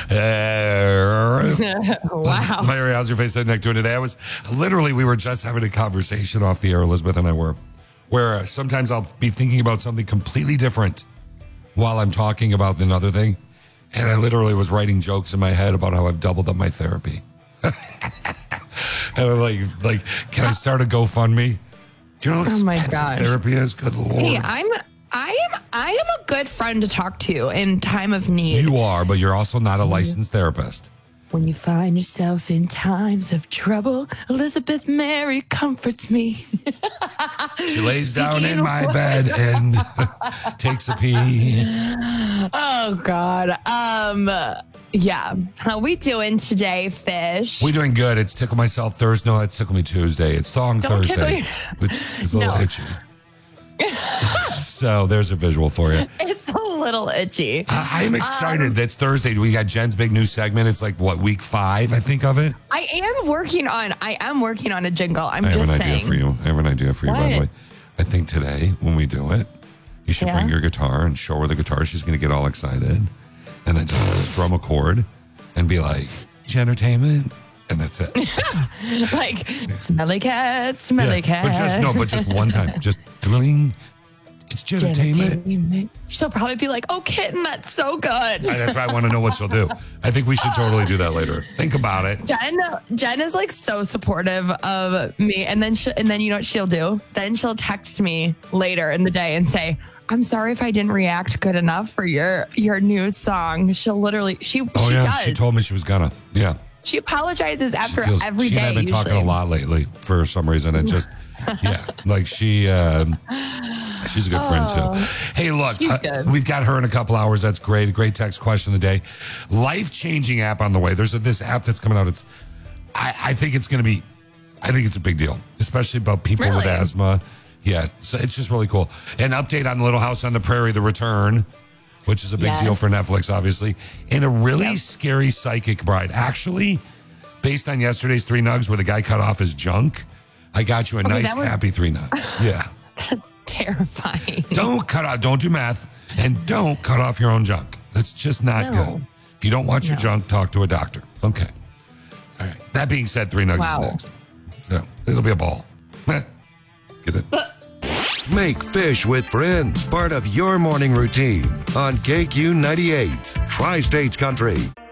Wow. Mary, how's your face next to it today? We were just having a conversation off the air, Elizabeth and I were, where sometimes I'll be thinking about something completely different while I'm talking about another thing. And I literally was writing jokes in my head about how I've doubled up my therapy. And I'm like, can I start a GoFundMe? Do you know how expensive therapy is? Good Lord. Hey, I am a good friend to talk to in time of need. You are, but you're also not a licensed therapist. When you find yourself in times of trouble, Elizabeth Mary comforts me. She lays down in my bed and takes a pee. Oh, God. Yeah. How we doing today, Fish? We doing good. It's Tickle Myself Thursday. No, that's Tickle Me Tuesday. It's Thong Thursday. It's a little itchy. So there's a visual for you. It's a little itchy. I'm excited. That's Thursday. We got Jen's big new segment. It's like, what, week 5, I think, of it? I am working on a jingle. I have an idea for you. By the way. I think today, when we do it, you should bring your guitar and show her the guitar. She's going to get all excited. And then just strum a chord and be like, Entertainment. And that's it. Like, smelly cat. But just one time. Just dling. It's Entertainment. She'll probably be like, oh, kitten, that's so good. That's why I want to know what she'll do. I think we should totally do that later. Think about it. Jen is like so supportive of me. And then you know what she'll do? Then she'll text me later in the day and say, I'm sorry if I didn't react good enough for your new song. She'll literally, she does. She told me she was gonna. Yeah. She apologizes after every day. She and I have been talking a lot lately for some reason. And just, like she's a good friend too. Hey, look, we've got her in a couple hours. That's great. A great text question of the day. Life-changing app on the way. There's this app that's coming out. I think it's a big deal, especially about people with asthma. Yeah, so it's just really cool. An update on Little House on the Prairie, The Return, which is a big deal for Netflix, obviously. And a really scary psychic bride. Actually, based on yesterday's 3 Nugs where the guy cut off his junk, I got you a nice, happy 3 Nugs. Yeah. That's terrifying. Don't do math, and don't cut off your own junk. That's just not good. If you don't want your junk, talk to a doctor. Okay. All right. That being said, 3 Nugs is next. So it'll be a ball. Get it? Make Fish with Friends part of your morning routine on KQ98, Tri-States Country.